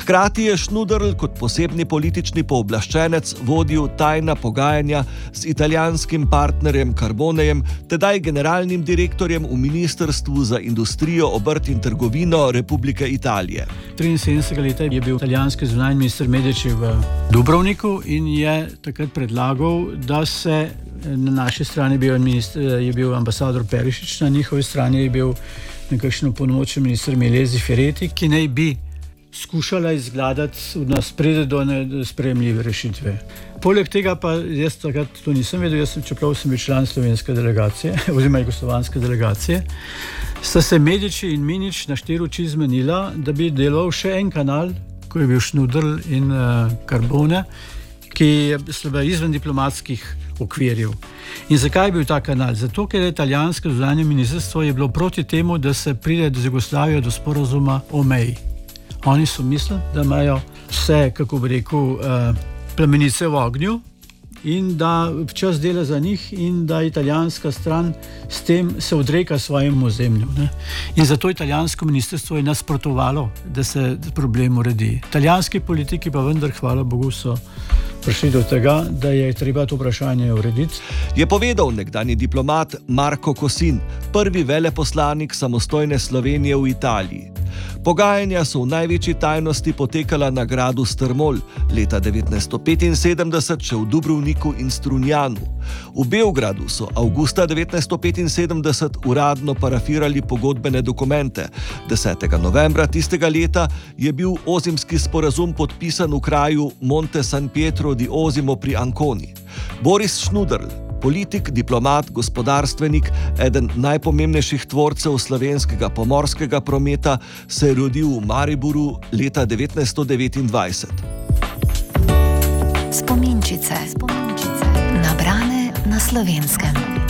Hkrati je Šnuderl kot posebni politični pooblaščenec vodil tajna pogajanja z italijanskim partnerjem Carbonejem, tedaj generalnim direktorjem v Ministrstvu za industrijo, obrt in trgovino Republike Italije. 73. leta je bil italijanski zunanji minister Medici v Dubrovniku in je takrat predlagal, da se na naši strani je bil ambasador Perišić, na njihovi strani je bil nekakšen opolnomočen minister Milesi Ferretti, ki naj bi skušala izgledati, da pride do sprejemljive rešitve. Poleg tega pa jaz takrat to nisem vedel, čeprav sem bil član slovenske delegacije oziroma jugoslovanske delegacije, sta se Medici in Minić na štiri oči zmenila, da bi delal še en kanal, ko je bil Šnuderl in Carbone, ki je izven diplomatskih okvirjev. In zakaj je bil ta kanal? Zato, ker je italijansko zunanje ministrstvo je bilo proti temu, da se pride z Jugoslavijo do sporazuma o meji. Oni so mislili, da imajo vse, kako bi rekel, plamenice v ognju in da čas dela za njih in da italijanska stran s tem se odreka svojemu ozemlju. In zato italijansko ministrstvo je nasprotovalo, da se problem uredi. Italijanski politiki pa vendar, hvala Bogu, so prišli do tega, da je treba to vprašanje urediti. Je povedal nekdanji diplomat Marko Kosin, prvi veleposlanik samostojne Slovenije v Italiji. Pogajanja so v največji tajnosti potekala na gradu Strmol, leta 1975 še v Dubrovniku in Strunjanu. V Beogradu so avgusta 1975 uradno parafirali pogodbene dokumente. 10. novembra tistega leta je bil ozimski sporazum podpisan v kraju Monte San Pietro di Osimo pri Anconi. Boris Šnuderl, politik, diplomat, gospodarstvenik, eden najpomembnejših tvorcev slovenskega pomorskega prometa, se je rodil v Mariboru leta 1929. Spominčice. Nabrane na Slovenskem.